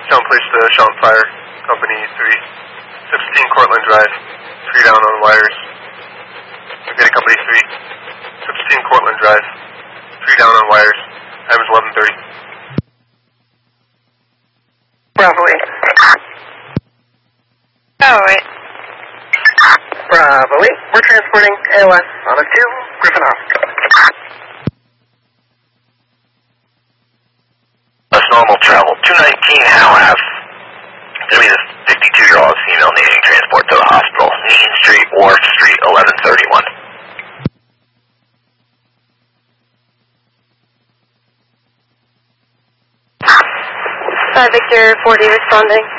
Town Police to Sean Fire, Company 3. 16 Cortland Drive, 3 down on wires. Repeat, Company 3. 16 Cortland Drive, 3 down on wires. Time is 11:30. Bravo 8. Bravo 8. Bravo 8. We're transporting AOS on a 2, Griffin Hospital. That's normal travel. 219 Howe Ave. Gonna be this 52-year-old female needing transport to the hospital. Mean Street, Wharf Street, 1131. Victor 40 responding.